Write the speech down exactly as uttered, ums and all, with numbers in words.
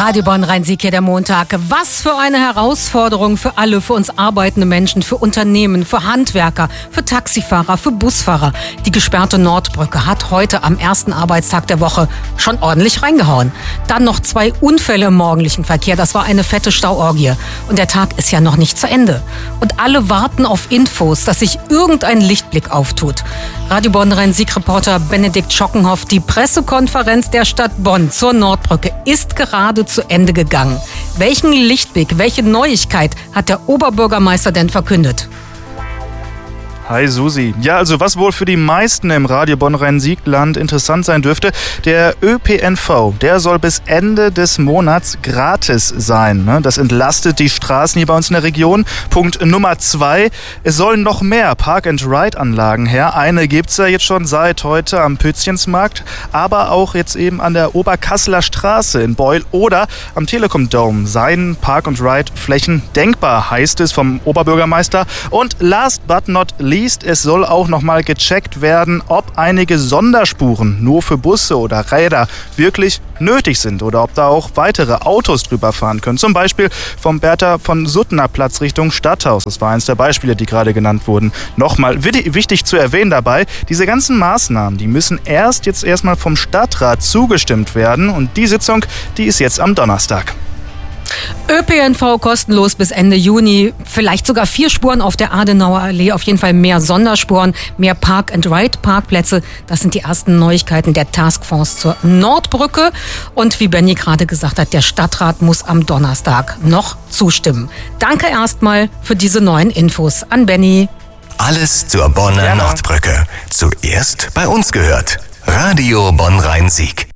Radio Bonn-Rhein-Sieg hier der Montag. Was für eine Herausforderung für alle, für uns arbeitende Menschen, für Unternehmen, für Handwerker, für Taxifahrer, für Busfahrer. Die gesperrte Nordbrücke hat heute am ersten Arbeitstag der Woche schon ordentlich reingehauen. Dann noch zwei Unfälle im morgendlichen Verkehr. Das war eine fette Stauorgie. Und der Tag ist ja noch nicht zu Ende. Und alle warten auf Infos, dass sich irgendein Lichtblick auftut. Radio Bonn-Rhein-Sieg-Reporter Benedikt Schockenhoff, die Pressekonferenz der Stadt Bonn zur Nordbrücke ist gerade zu Ende gegangen. Welchen Lichtblick, welche Neuigkeit hat der Oberbürgermeister denn verkündet? Hi Susi. Ja, also was wohl für die meisten im Radio Bonn-Rhein-Sieg-Land interessant sein dürfte, der Ö P N V, der soll bis Ende des Monats gratis sein. Das entlastet die Straßen hier bei uns in der Region. Punkt Nummer zwei, es sollen noch mehr Park-and-Ride-Anlagen her. Eine gibt's ja jetzt schon seit heute am Pützchensmarkt, aber auch jetzt eben an der Oberkasseler Straße in Beul oder am Telekom Dome seien Park-and-Ride-Flächen denkbar, heißt es vom Oberbürgermeister. Und last but not least, es soll auch nochmal gecheckt werden, ob einige Sonderspuren nur für Busse oder Räder wirklich nötig sind oder ob da auch weitere Autos drüber fahren können. Zum Beispiel vom Bertha von Suttner Platz Richtung Stadthaus. Das war eins der Beispiele, die gerade genannt wurden. Nochmal wichtig zu erwähnen dabei, diese ganzen Maßnahmen, die müssen erst jetzt erstmal vom Stadtrat zugestimmt werden und die Sitzung, die ist jetzt am Donnerstag. Ö P N V kostenlos bis Ende Juni, vielleicht sogar vier Spuren auf der Adenauer Allee, auf jeden Fall mehr Sonderspuren, mehr Park-and-Ride-Parkplätze. Das sind die ersten Neuigkeiten der Taskforce zur Nordbrücke. Und wie Benny gerade gesagt hat, der Stadtrat muss am Donnerstag noch zustimmen. Danke erstmal für diese neuen Infos an Benny. Alles zur Bonner Nordbrücke. Zuerst bei uns gehört. Radio Bonn-Rhein-Sieg.